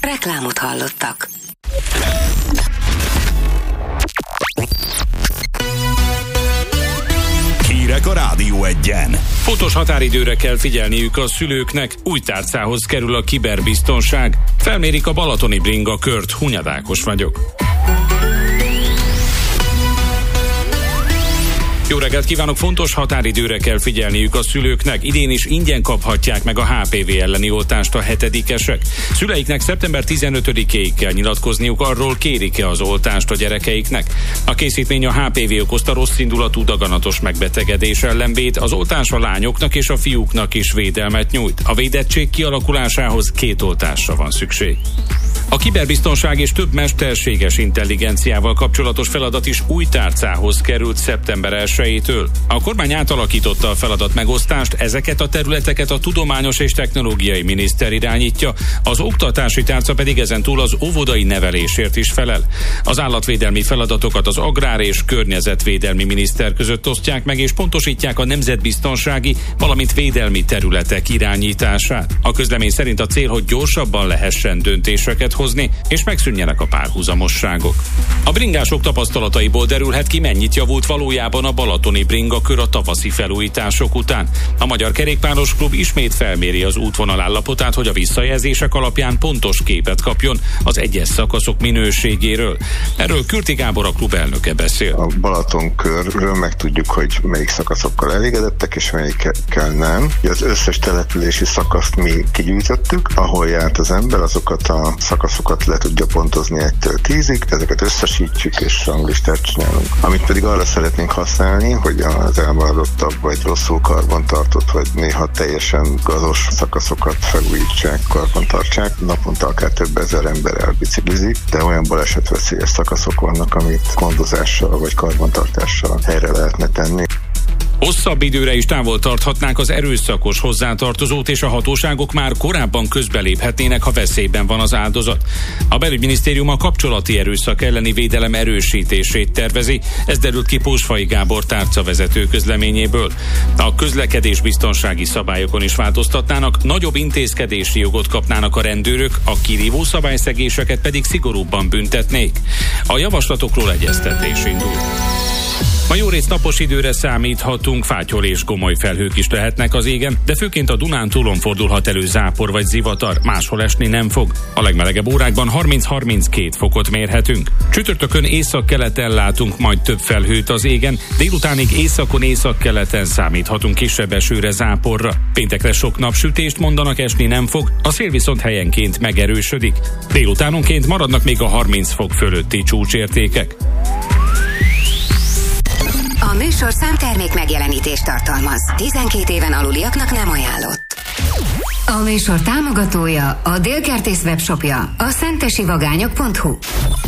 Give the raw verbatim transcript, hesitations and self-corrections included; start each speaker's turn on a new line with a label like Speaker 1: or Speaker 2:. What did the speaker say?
Speaker 1: Reklámot hallottak.
Speaker 2: Hírek a Rádió Egyen.
Speaker 3: Fontos határidőre kell figyelniük a szülőknek, új tárcához kerül a kiberbiztonság. Felmérik a balatoni bringa kört, Hunyad Ákos vagyok. Jó reggelt kívánok! Fontos határidőre kell figyelniük a szülőknek. Idén is ingyen kaphatják meg a há pé vé elleni oltást a hetedikesek. Szüleiknek szeptember tizenötödikéig kell nyilatkozniuk arról, kérik-e az oltást a gyerekeiknek. A készítmény a há pé vé okozta rosszindulatú daganatos megbetegedés ellen véd, az oltás a lányoknak és a fiúknak is védelmet nyújt. A védettség kialakulásához két oltásra van szükség. A kiberbiztonság és több mesterséges intelligenciával kapcsolatos feladat is új tárcához került szeptember elsejétől. A kormány átalakította a feladat megosztást, ezeket a területeket a Tudományos és Technológiai Miniszter irányítja, az oktatási tárca pedig ezentúl az óvodai nevelésért is felel. Az állatvédelmi feladatokat az Agrár- és Környezetvédelmi Miniszter között osztják meg, és pontosítják a nemzetbiztonsági, valamint védelmi területek irányítását. A közlemény szerint a cél, hogy gyorsabban lehessen döntéseket hozni, és megszűnjenek a párhuzamosságok. A bringások tapasztalataiból derülhet ki, mennyit javult valójában a balatoni bringakör a tavaszi felújítások után. A Magyar Kerékpáros Klub ismét felméri az útvonal állapotát, hogy a visszajelzések alapján pontos képet kapjon az egyes szakaszok minőségéről. Erről Kürti Gábor, a klub elnöke beszél.
Speaker 4: A Balatonkörről megtudjuk, hogy melyik szakaszokkal elégedettek, és melyikkel nem. Az összes települési szakaszt mi kigyűjtöttük, ahol járt az ember, azokat a szakaszokat le tudja pontozni egytől tízig, ezeket összesítjük és ranglistát csinálunk. Amit pedig arra szeretnénk használni, hogy az elmaradottabb vagy rosszul karbantartott, vagy néha teljesen gazos szakaszokat felújítsák, karbantartsák. Naponta akár több ezer ember elbiciklizik, de olyan balesetveszélyes szakaszok vannak, amit gondozással vagy karbantartással helyre lehetne tenni.
Speaker 3: Hosszabb időre is távol tarthatnák az erőszakos hozzátartozót, és a hatóságok már korábban közbeléphetnének, ha veszélyben van az áldozat. A belügyminisztérium a kapcsolati erőszak elleni védelem erősítését tervezi, ez derült ki Pósfai Gábor tárcavezető közleményéből. A közlekedésbiztonsági szabályokon is változtatnának, nagyobb intézkedési jogot kapnának a rendőrök, a kirívó szabályszegéseket pedig szigorúbban büntetnék. A javaslatokról egyeztetés indul. Ma jórész napos időre számíthatunk, fátyol és gomoly felhők is lehetnek az égen, de főként a Dunántúlon fordulhat elő zápor vagy zivatar, máshol esni nem fog. A legmelegebb órákban harminc-harminckét fokot mérhetünk. Csütörtökön északkeleten látunk majd több felhőt az égen, délutánig északon északkeleten számíthatunk kisebb esőre, záporra. Péntekre sok napsütést mondanak, esni nem fog, a szél viszont helyenként megerősödik. Délutánonként maradnak még a harminc fok fölötti csúcsértékek.
Speaker 1: A műsor számtermék megjelenítést tartalmaz. tizenkét éven aluliaknak nem ajánlott. A műsor támogatója a Délkertész webshopja, a szentesivagányok pont hu.